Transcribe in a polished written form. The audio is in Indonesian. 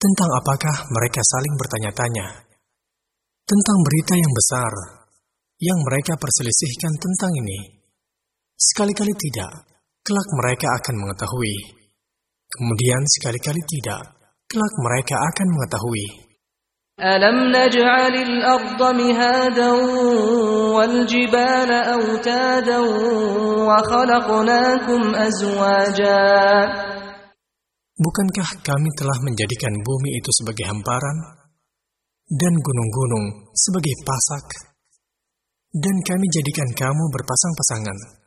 Tentang apakah mereka saling bertanya-tanya? Tentang berita yang besar yang mereka perselisihkan tentang ini. Sekali-kali tidak, kelak mereka akan mengetahui. Kemudian sekali-kali tidak, kelak mereka akan mengetahui. Alam naj'alil arda mihadan wal jibala awtadan wa khalaqnakum azwaja. Bukankah kami telah menjadikan bumi itu sebagai hamparan dan gunung-gunung sebagai pasak, dan kami jadikan kamu berpasang-pasangan?